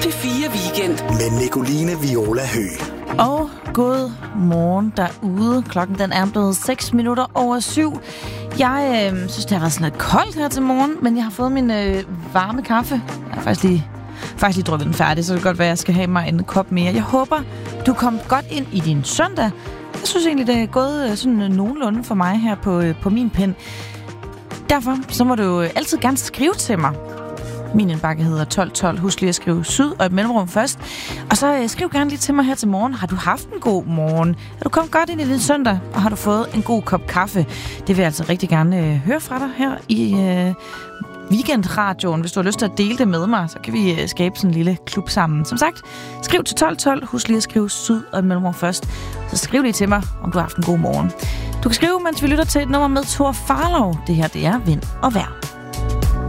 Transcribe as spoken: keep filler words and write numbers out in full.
P fire Weekend. Med Nicoline Viola Høgh. Og god morgen derude. Klokken den er blevet seks minutter over syv. Jeg øh, synes, det har været sådan lidt koldt her til morgen, men jeg har fået min øh, varme kaffe. Jeg har faktisk lige, faktisk lige drukket den færdig, så det kan godt være, at jeg skal have mig en kop mere. Jeg håber, du kom godt ind i din søndag. Jeg synes egentlig, det er gået øh, sådan nogenlunde for mig her på, øh, på min pen. Derfor så må du altid gerne skrive til mig. Min indbakke hedder tolv tolv. Husk lige at skrive syd og et mellemrum først. Og så øh, skriv gerne lige til mig her til morgen. Har du haft en god morgen? Er du kommet godt ind i din søndag? Og har du fået en god kop kaffe? Det vil jeg altså rigtig gerne øh, høre fra dig her i øh, Weekendradioen. Hvis du har lyst til at dele det med mig, så kan vi øh, skabe sådan en lille klub sammen. Som sagt, skriv til tolv tolv. Husk lige at skrive syd og et mellemrum først. Så skriv lige til mig, om du har haft en god morgen. Du kan skrive, mens vi lytter til et nummer med Thor Farlov. Det her, det er Vind og Vejr.